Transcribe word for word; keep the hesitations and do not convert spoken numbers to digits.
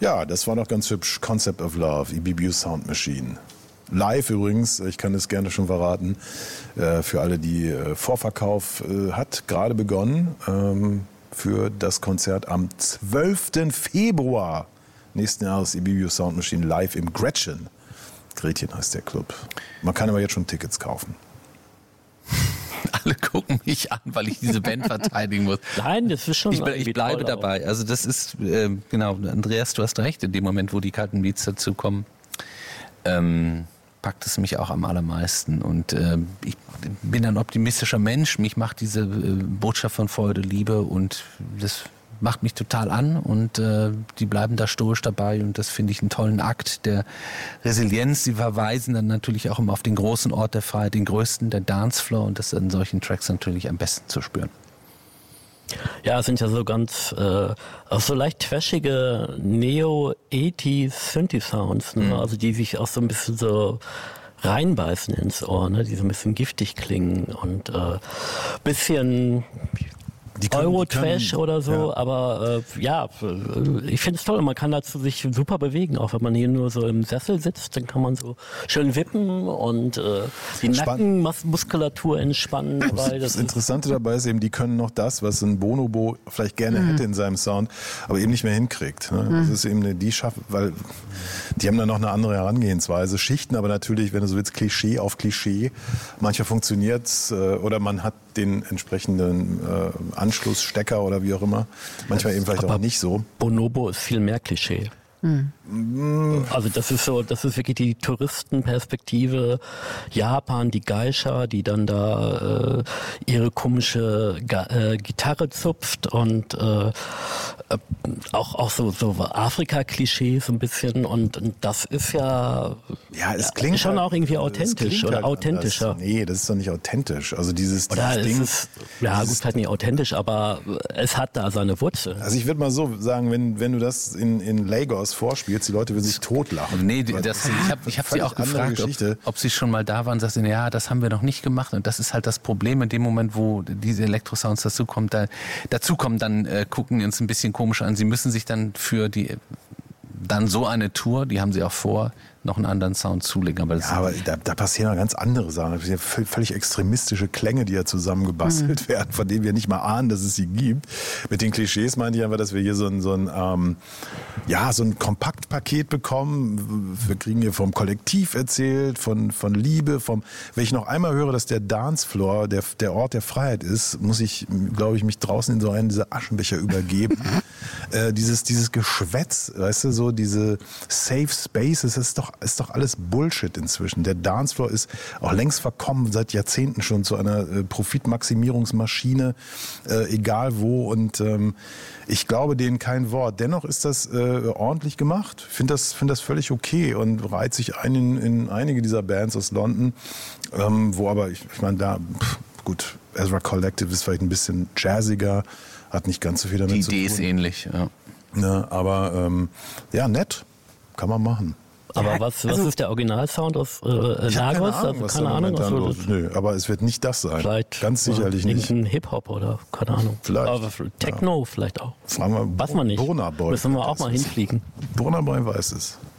Ja, das war doch ganz hübsch. Concept of Love, Ibibiu Sound Machine. Live übrigens, ich kann es gerne schon verraten, äh, für alle, die äh, Vorverkauf äh, hat gerade begonnen ähm, für das Konzert am zwölften Februar nächsten Jahres. Ibibiu Sound Machine live im Gretchen. Gretchen heißt der Club. Man kann aber jetzt schon Tickets kaufen. Alle gucken mich an, weil ich diese Band verteidigen muss. Nein, das ist schon. Ich, ich bleibe dabei. Auch. Also das ist, äh, genau, Andreas, du hast recht, in dem Moment, wo die kalten Beats dazukommen, ähm, packt es mich auch am allermeisten. Und äh, ich bin ein optimistischer Mensch. Mich macht diese äh, Botschaft von Freude, Liebe und das macht mich total an und äh, die bleiben da stoisch dabei und das finde ich einen tollen Akt der Resilienz. Sie verweisen dann natürlich auch immer auf den großen Ort der Freiheit, den größten, der Dancefloor und das ist in solchen Tracks natürlich am besten zu spüren. Ja, es sind ja so ganz, äh, auch so leicht trashige Neo-achtziger-Synthi-Sounds, ne? Mhm. Also die sich auch so ein bisschen so reinbeißen ins Ohr, ne? Die so ein bisschen giftig klingen und äh, bisschen Euro-Trash oder so, ja. aber äh, ja, ich finde es toll, man kann dazu sich super bewegen, auch wenn man hier nur so im Sessel sitzt, dann kann man so schön wippen und äh, die Nackenmuskulatur entspannen. Dabei. Das, das Interessante dabei ist eben, die können noch das, was ein Bonobo vielleicht gerne mhm. hätte in seinem Sound, aber eben nicht mehr hinkriegt. Ne? Mhm. Das ist eben eine, die schaffen, weil die haben dann noch eine andere Herangehensweise, Schichten aber natürlich, wenn du so willst, Klischee auf Klischee. Manchmal funktioniert es äh, oder man hat den entsprechenden äh, Anschlussstecker oder wie auch immer. Manchmal eben vielleicht aber auch nicht so. Bonobo ist viel mehr Klischee. Hm. Also das ist so, das ist wirklich die Touristenperspektive. Japan, die Geisha, die dann da äh, ihre komische Ga- äh, Gitarre zupft und äh, auch auch so so Afrika-Klischees so ein bisschen und, und das ist ja ja es klingt schon halt, auch irgendwie authentisch oder halt authentischer. Anders. Nee, das ist doch nicht authentisch. Also dieses, oder dieses Ding. Ist, ja gut, vielleicht nicht authentisch, aber es hat da seine Wurzel. Also ich würde mal so sagen, wenn wenn du das in in Lagos vorspielst, die Leute würden sich totlachen. Nee, das, ich habe ich hab sie auch gefragt, ob, ob sie schon mal da waren. Sagst du, ja, das haben wir noch nicht gemacht. Und das ist halt das Problem in dem Moment, wo diese Elektrosounds dazukommen. Da, dazukommen, dann äh, gucken die uns ein bisschen komisch an. Sie müssen sich dann für die dann so eine Tour, die haben sie auch vor, noch einen anderen Sound zulegen. Aber, das ja, aber da, da passieren noch ganz andere Sachen. Das sind völlig extremistische Klänge, die ja zusammengebastelt mhm. werden, von denen wir nicht mal ahnen, dass es sie gibt. Mit den Klischees meinte ich einfach, dass wir hier so ein, so ein, ähm, ja, so ein Kompaktpaket bekommen. Wir kriegen hier vom Kollektiv erzählt, von, von Liebe. Vom, wenn ich noch einmal höre, dass der Dancefloor der, der Ort der Freiheit ist, muss ich, glaube ich, mich draußen in so einen dieser Aschenbecher übergeben. äh, dieses, dieses Geschwätz, weißt du, so diese Safe Spaces, das ist doch ist doch alles Bullshit inzwischen. Der Dancefloor ist auch längst verkommen, seit Jahrzehnten schon zu einer äh, Profitmaximierungsmaschine, äh, egal wo. Und ähm, ich glaube denen kein Wort. Dennoch ist das äh, ordentlich gemacht. Ich finde das, find das völlig okay und reiht sich ein in, in einige dieser Bands aus London, ähm, wo aber, ich, ich meine, da, pff, gut, Ezra Collective ist vielleicht ein bisschen jazziger, hat nicht ganz so viel damit Die zu tun. Idee ist ähnlich, ja. Ja, aber ähm, ja, nett. Kann man machen. Aber was, was also, ist der Originalsound aus äh, Lagos? Keine Ahnung, also was keine Ahnung. Also, das Nö, aber es wird nicht das sein. Vielleicht ganz sicherlich nicht. Ein Hip-Hop oder keine Ahnung. Vielleicht. Aber Techno ja. vielleicht auch. Fragen wir Was man nicht. Burna Boy. Müssen wir auch mal hinfliegen. Burna Boy weiß es.